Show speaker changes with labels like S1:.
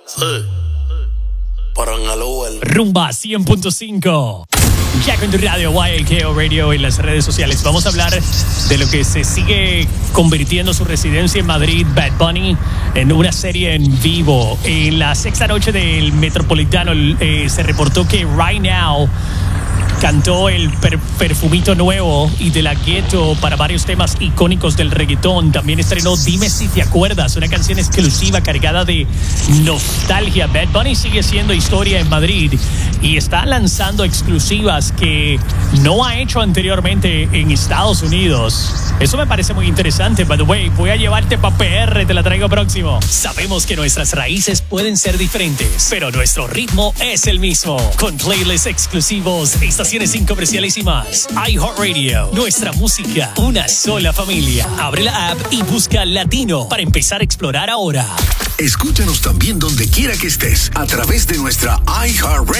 S1: Sí. Para en el Uber.
S2: Rumba 100.5. Ya con tu radio, YLKO Radio en las redes sociales. Vamos a hablar de lo que se sigue convirtiendo su residencia en Madrid, Bad Bunny, en una serie en vivo. En la sexta noche del Metropolitano se reportó que Right Now cantó el perfumito nuevo y de la Ghetto para varios temas icónicos del reggaetón. También estrenó Dime Si Te Acuerdas, una canción exclusiva cargada de nostalgia. Bad Bunny sigue siendo historia en Madrid y está lanzando exclusivas que no ha hecho anteriormente en Estados Unidos. Eso me parece muy interesante. By the way, voy a llevarte pa' PR, te la traigo próximo. Sabemos que nuestras raíces pueden ser diferentes, pero nuestro ritmo es el mismo. Con playlists exclusivos, estaciones incomerciales y más. iHeartRadio, nuestra música, una sola familia. Abre la app y busca Latino para empezar a explorar ahora.
S3: Escúchanos también donde quiera que estés a través de nuestra iHeartRadio